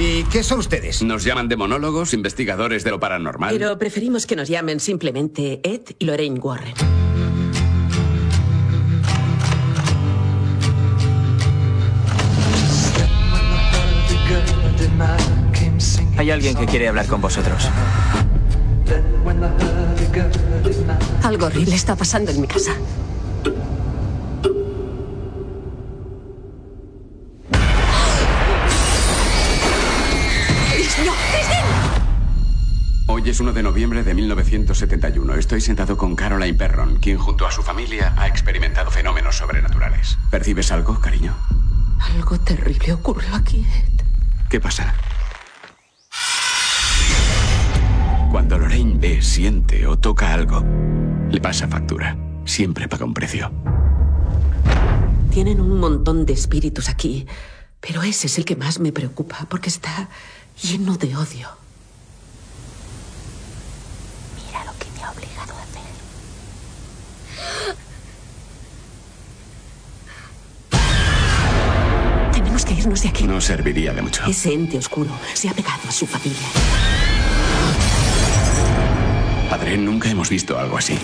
¿Y qué son ustedes? Nos llaman demonólogos, investigadores de lo paranormal. Pero preferimos que nos llamen simplemente Ed y Lorraine Warren. Hay alguien que quiere hablar con vosotros. Algo horrible está pasando en mi casa. Hoy es 1 de noviembre de 1971. Estoy sentado con Caroline Perron, quien junto a su familia ha experimentado fenómenos sobrenaturales. ¿Percibes algo, cariño? Algo terrible ocurrió aquí, Ed. ¿Qué pasa? Cuando Lorraine ve, siente o toca algo, le pasa factura. Siempre paga un precio. Tienen un montón de espíritus aquí, pero ese es el que más me preocupa porque está lleno de odio. Mira lo que me ha obligado a hacer. Tenemos que irnos de aquí. No serviría de mucho. Ese ente oscuro se ha pegado a su familia. Padre, nunca hemos visto algo así.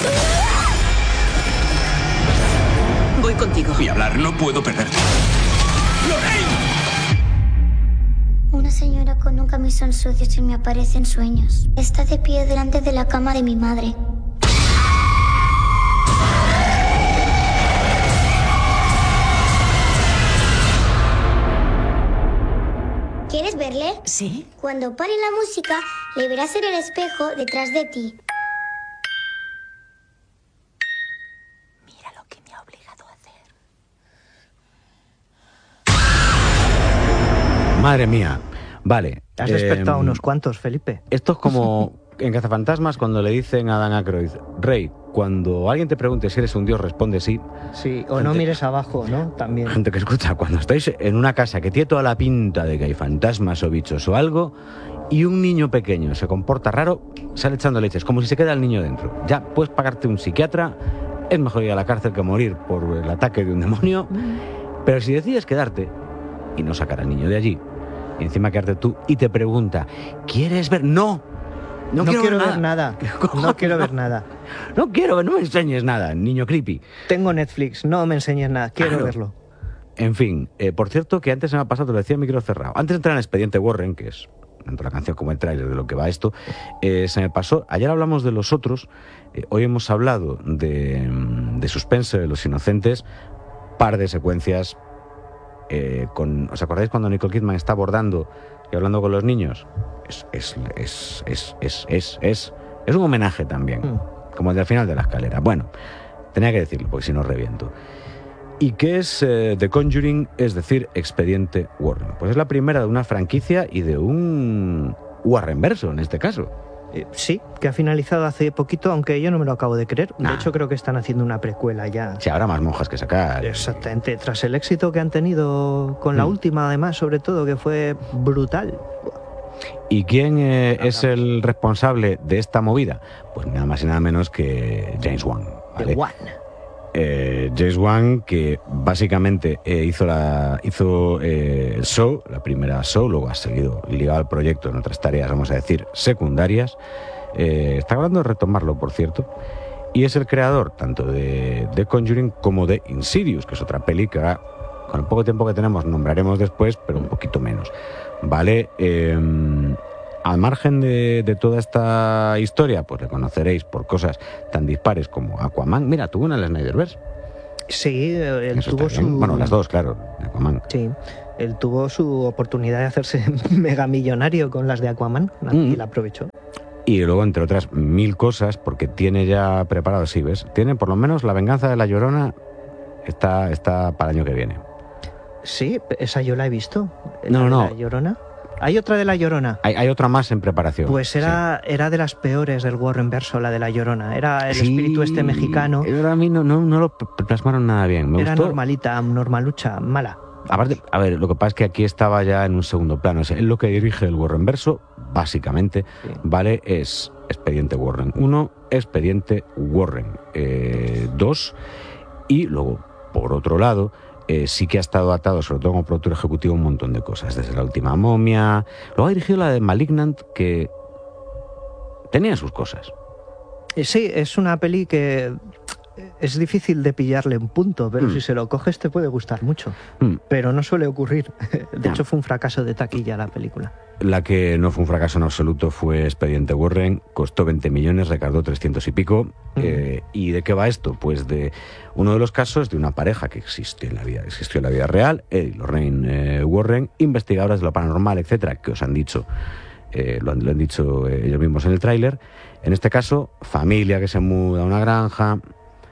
Voy contigo. Ni hablar, no puedo perderte. ¡Lorraine! Una señora con un camisón sucio se me aparece en sueños. Está de pie delante de la cama de mi madre. ¿Quieres verle? ¿Sí? Cuando pare la música, le verás en el espejo detrás de ti. Mira lo que me ha obligado a hacer. Madre mía. Vale. Te has despertado a unos cuantos, Felipe. Esto es como en Cazafantasmas cuando le dicen a Dan Aykroyd: Rey, cuando alguien te pregunte si eres un dios, responde sí. Sí, o no mires abajo, ¿no? También. Gente que escucha, cuando estáis en una casa que tiene toda la pinta de que hay fantasmas o bichos o algo, y un niño pequeño se comporta raro, sale echando leches, como si se queda el niño dentro. Ya puedes pagarte un psiquiatra, es mejor ir a la cárcel que morir por el ataque de un demonio, pero si decides quedarte y no sacar al niño de allí, y encima quedarte tú y te pregunta: ¿quieres ver? ¡No! No quiero ver nada. No quiero ver nada. No quiero, no me enseñes nada, niño creepy. Tengo Netflix, no me enseñes nada, quiero verlo. En fin, por cierto, que antes se me ha pasado, te lo decía, micro cerrado. Antes de entrar en el Expediente Warren, que es tanto la canción como el tráiler de lo que va esto, se me pasó. Ayer hablamos de Los Otros, hoy hemos hablado de Suspense de Los Inocentes, par de secuencias ¿os acordáis cuando Nicole Kidman está abordando y hablando con los niños? Es un homenaje también, como el del final de la escalera. Bueno, tenía que decirlo porque si no reviento. ¿Y qué es The Conjuring, es decir, Expediente Warren? Pues es la primera de una franquicia y de un Warrenverso en este caso. Sí, que ha finalizado hace poquito, aunque yo no me lo acabo de creer. De hecho, creo que están haciendo una precuela ya. Sí, habrá más monjas que sacar. Exactamente, tras el éxito que han tenido con la última, además, sobre todo, que fue brutal. ¿Y quién es el responsable de esta movida? Pues nada más y nada menos que James Wan, ¿vale? James Wan, que básicamente hizo el Saw, la primera Saw, luego ha seguido ligado al proyecto en otras tareas, vamos a decir, secundarias. Está hablando de retomarlo, por cierto, y es el creador tanto de Conjuring como de Insidious, que es otra peli que ahora, con el poco tiempo que tenemos, nombraremos después, pero un poquito menos, ¿vale? Al margen de toda esta historia, pues le conoceréis por cosas tan dispares como Aquaman. Mira, tuvo una en el Snyderverse. Sí, él eso tuvo su... Bueno, las dos, claro, Aquaman. Sí, él tuvo su oportunidad de hacerse megamillonario con las de Aquaman y la aprovechó. Y luego, entre otras 1000 cosas, porque tiene ya preparado, sí, ¿ves? Tiene por lo menos La venganza de la Llorona, está para el año que viene. Sí, esa yo la he visto. No. ¿La Llorona? ¿Hay otra de La Llorona? Hay otra más en preparación. Pues era de las peores del Warrenverso, la de La Llorona. Era el espíritu este mexicano. Pero a mí no lo plasmaron nada bien. Me era gustó. normalucha, mala. Aparte, a ver, lo que pasa es que aquí estaba ya en un segundo plano. O sea, él lo que dirige el Warrenverso, básicamente, ¿vale? Es Expediente Warren 1, Expediente Warren 2, y luego, por otro lado, sí que ha estado atado, sobre todo como productor ejecutivo, a un montón de cosas, desde La última momia. Luego ha dirigido la de Malignant, que tenía sus cosas. Sí, es una peli que es difícil de pillarle un punto, pero si se lo coges te puede gustar mucho. Pero no suele ocurrir. De hecho, fue un fracaso de taquilla la película. La que no fue un fracaso en absoluto fue Expediente Warren. Costó 20 millones, recaudó 300 y pico. ¿Y de qué va esto? Pues de uno de los casos de una pareja que existió en la vida real, Ed y Lorraine Warren, investigadoras de lo paranormal, etcétera, que os han dicho, lo han dicho ellos mismos en el tráiler. En este caso, familia que se muda a una granja.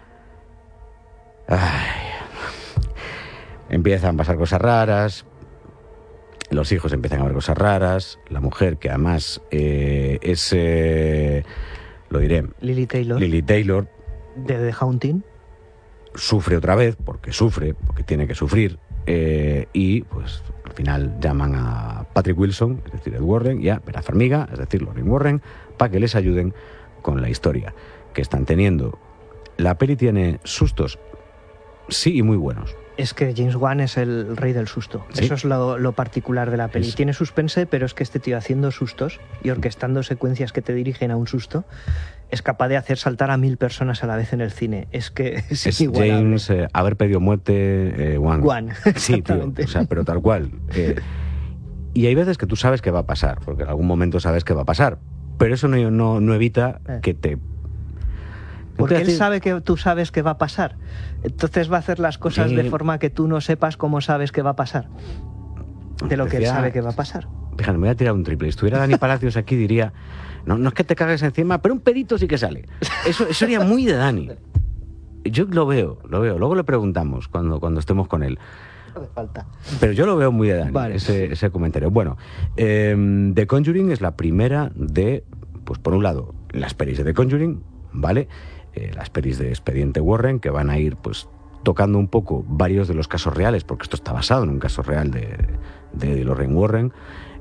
Empiezan a pasar cosas raras, los hijos empiezan a ver cosas raras, la mujer, que además es, lo diré, Lily Taylor, de The Haunting, sufre otra vez, porque tiene que sufrir, y pues al final llaman a Patrick Wilson, es decir, Ed Warren, y a Vera Farmiga, es decir, Lorraine Warren, para que les ayuden con la historia que están teniendo. La peli tiene sustos, sí, y muy buenos. Es que James Wan es el rey del susto. ¿Sí? Eso es lo particular de la peli. Tiene suspense, pero es que este tío haciendo sustos y orquestando secuencias que te dirigen a un susto es capaz de hacer saltar a 1000 personas a la vez en el cine. Es que es igual. James, haber pedido muerte, Wan. Sí, tío, o sea, pero tal cual. Y hay veces que tú sabes que va a pasar, porque en algún momento sabes que va a pasar, pero eso no evita que te... Porque él sabe que tú sabes que va a pasar. Entonces va a hacer las cosas de forma que tú no sepas cómo sabes que va a pasar. De lo que él sabe que va a pasar. Fíjate, me voy a tirar un triple. Si estuviera Dani Palacios aquí diría, no es que te cagues encima, pero un pedito sí que sale. Eso sería muy de Dani. Yo lo veo. Luego le preguntamos cuando estemos con él. No hace falta. Pero yo lo veo muy de Dani, vale. ese comentario. Bueno, The Conjuring es la primera de, pues por un lado, las pelis de The Conjuring, ¿vale? Las pelis de Expediente Warren, que van a ir pues tocando un poco varios de los casos reales, porque esto está basado en un caso real de Lorraine Warren.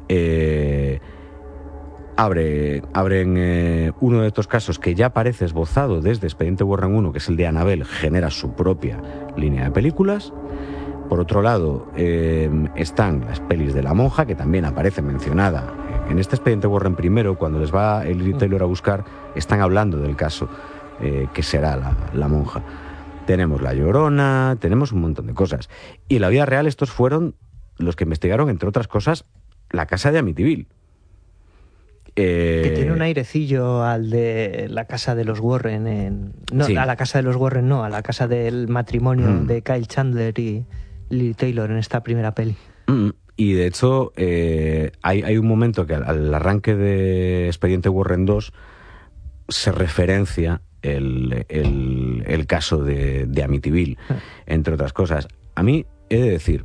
Abren uno de estos casos que ya aparece esbozado desde Expediente Warren 1, que es el de Annabelle, genera su propia línea de películas. Por otro lado, están las pelis de La monja, que también aparece mencionada en este Expediente Warren primero. Cuando les va Lily Taylor a buscar, están hablando del caso que será la monja. Tenemos La Llorona, tenemos un montón de cosas. Y en la vida real estos fueron los que investigaron, entre otras cosas, la casa de Amityville. Que tiene un airecillo al de la casa de los Warren. Sí. A la casa de los Warren no, a la casa del matrimonio de Kyle Chandler y Lily Taylor en esta primera peli. Y de hecho, hay un momento que al arranque de Expediente Warren 2 se referencia el caso de Amityville, entre otras cosas. A mí, he de decir,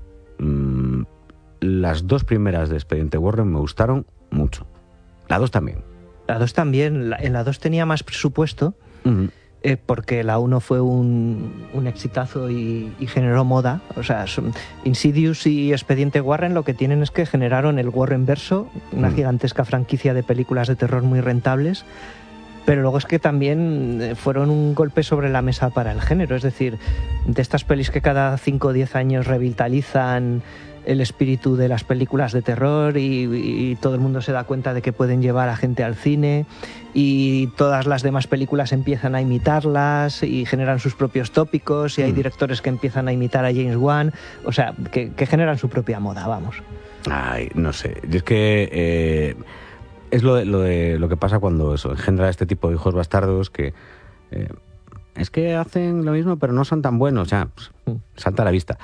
las dos primeras de Expediente Warren me gustaron mucho. La 2 también. La 2 también. En la 2 tenía más presupuesto, porque la 1 fue un exitazo y generó moda. O sea, Insidious y Expediente Warren lo que tienen es que generaron el Warren verso, una gigantesca franquicia de películas de terror muy rentables. Pero luego es que también fueron un golpe sobre la mesa para el género. Es decir, de estas pelis que cada 5 o 10 años revitalizan el espíritu de las películas de terror y todo el mundo se da cuenta de que pueden llevar a gente al cine y todas las demás películas empiezan a imitarlas y generan sus propios tópicos y hay directores que empiezan a imitar a James Wan. O sea, que generan su propia moda, vamos. Ay, no sé. Es que... es lo que pasa cuando eso engendra este tipo de hijos bastardos que es que hacen lo mismo pero no son tan buenos, ya pues, salta a la vista.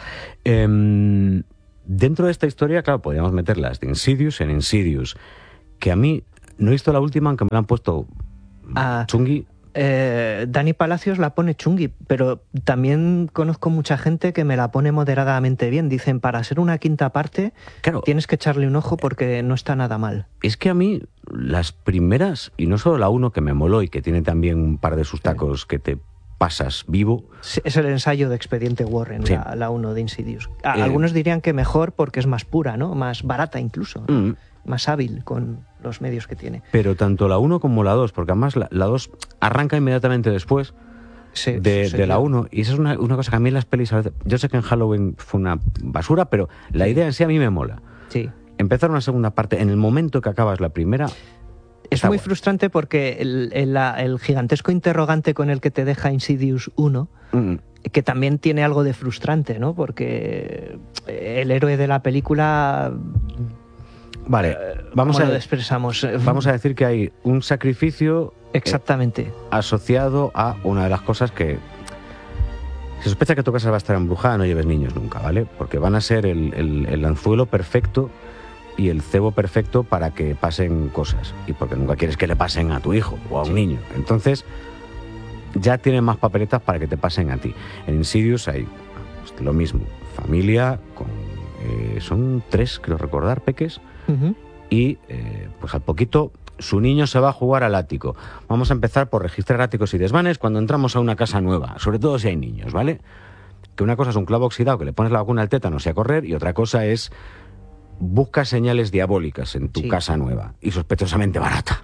Dentro de esta historia, claro, podríamos meterlas de Insidious en Insidious, que a mí no he visto la última, aunque me la han puesto chungui. Dani Palacios la pone chungui, pero también conozco mucha gente que me la pone moderadamente bien. Dicen, para ser una quinta parte, claro, tienes que echarle un ojo porque no está nada mal. Es que a mí las primeras, y no solo la 1 que me moló y que tiene también un par de sus tacos que te pasas vivo. Es el ensayo de Expediente Warren, sí. la 1 de Insidious. Algunos dirían que mejor porque es más pura, ¿no? Más barata incluso, ¿no? Más hábil con los medios que tiene. Pero tanto la 1 como la 2, porque además la 2 arranca inmediatamente después, de la 1. Y esa es una cosa que a mí en las pelis a veces... Yo sé que en Halloween fue una basura, pero la idea en sí a mí me mola. Sí. Empezar una segunda parte en el momento que acabas la primera... Es muy frustrante porque el gigantesco interrogante con el que te deja Insidious 1, que también tiene algo de frustrante, ¿no? Porque el héroe de la película... Vale, vamos a decir que hay un sacrificio... Exactamente. Asociado a una de las cosas que... Se sospecha que tu casa va a estar embrujada, no lleves niños nunca, ¿vale? Porque van a ser el anzuelo perfecto y el cebo perfecto para que pasen cosas. Y porque nunca quieres que le pasen a tu hijo o a un niño. Entonces, ya tienen más papeletas para que te pasen a ti. En Insidious hay lo mismo. Familia con... son 3, creo recordar, peques. Y, pues al poquito, su niño se va a jugar al ático. Vamos a empezar por registrar áticos y desvanes cuando entramos a una casa nueva. Sobre todo si hay niños, ¿vale? Que una cosa es un clavo oxidado que le pones la vacuna al tétanos y a correr, y otra cosa es... busca señales diabólicas en tu casa nueva y sospechosamente barata.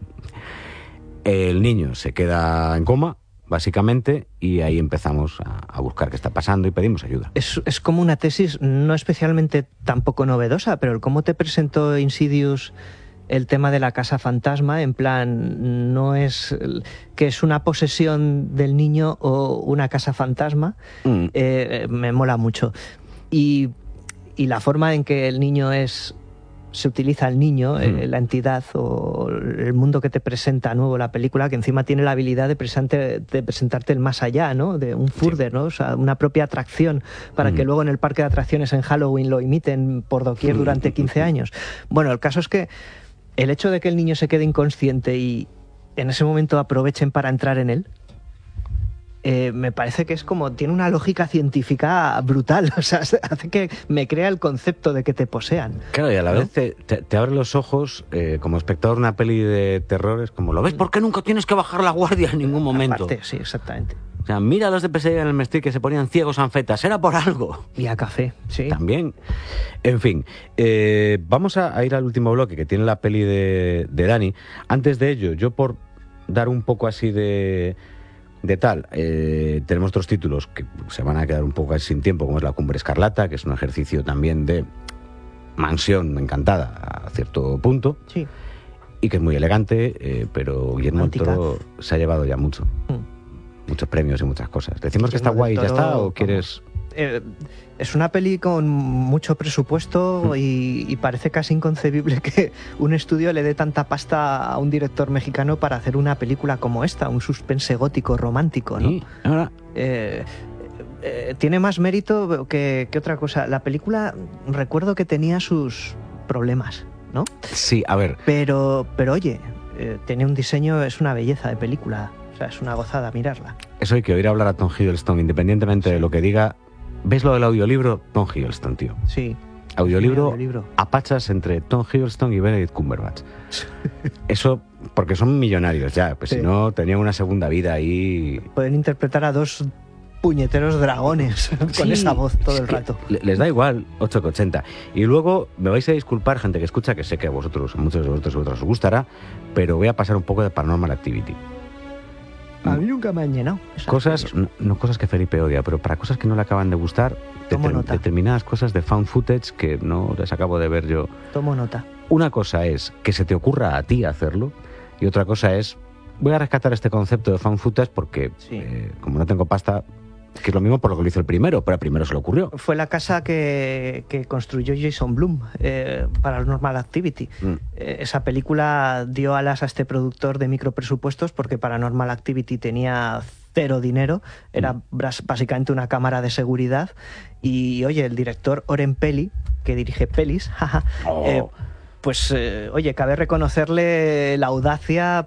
El niño se queda en coma, básicamente, y ahí empezamos a buscar qué está pasando y pedimos ayuda. Es como una tesis no especialmente tampoco novedosa, pero el cómo te presentó Insidious el tema de la casa fantasma, en plan, no es que es una posesión del niño o una casa fantasma, me mola mucho. Y la forma en que el niño se utiliza el niño, la entidad o el mundo que te presenta nuevo la película, que encima tiene la habilidad de presentarte el más allá, ¿no? De un further, ¿no? O sea, una propia atracción para que luego en el parque de atracciones en Halloween lo imiten por doquier durante 15 años. Bueno, el caso es que el hecho de que el niño se quede inconsciente y en ese momento aprovechen para entrar en él, me parece que es como, tiene una lógica científica brutal, o sea, hace que me crea el concepto de que te posean. Claro, y a la vez te abre los ojos, como espectador de una peli de terror, es como, ¿lo ves? ¿Por qué nunca tienes que bajar la guardia en ningún momento? Aparte, sí, exactamente. O sea, mira a los de Pesadilla en el Street que se ponían ciegos anfetas, era por algo. Y a café, sí. También. En fin, vamos a ir al último bloque que tiene la peli de Dani. Antes de ello, yo por dar un poco así de tal, tenemos otros títulos que se van a quedar un poco sin tiempo, como es La Cumbre Escarlata, que es un ejercicio también de mansión encantada a cierto punto, sí, y que es muy elegante, pero Guillermo del Toro se ha llevado ya muchos premios y muchas cosas. ¿Decimos que está guay y ya está, o quieres...? Es una peli con mucho presupuesto y parece casi inconcebible que un estudio le dé tanta pasta a un director mexicano para hacer una película como esta, un suspense gótico romántico, ¿no? Sí, ahora... tiene más mérito que otra cosa. La película, recuerdo que tenía sus problemas, ¿no? Sí, a ver. Pero oye, tiene un diseño, es una belleza de película. O sea, es una gozada mirarla. Eso hay que oír hablar a Tom Hiddleston, independientemente de lo que diga. ¿Ves lo del audiolibro? Tom Hiddleston, tío. Sí. Audiolibro a pachas entre Tom Hiddleston y Benedict Cumberbatch. Eso, porque son millonarios ya, pues si no, tenían una segunda vida ahí. Pueden interpretar a 2 puñeteros dragones con esa voz todo el rato. Les da igual, 8,80. Y luego me vais a disculpar, gente que escucha, que sé que a vosotros, a muchos de vosotros os gustará, pero voy a pasar un poco de Paranormal Activity. A mí nunca me han llenado. Cosas, no cosas que Felipe odia, pero para cosas que no le acaban de gustar, determinadas cosas de found footage que no les acabo de ver yo. Tomo nota. Una cosa es que se te ocurra a ti hacerlo, y otra cosa es, voy a rescatar este concepto de found footage porque, como no tengo pasta, que es lo mismo por lo que lo hizo el primero, pero al primero se le ocurrió. Fue la casa que construyó Jason Blum para Paranormal Activity. Esa película dio alas a este productor de micropresupuestos porque Paranormal Activity tenía 0 dinero, era básicamente una cámara de seguridad y, oye, el director Oren Peli, que dirige pelis, pues, oye, cabe reconocerle la audacia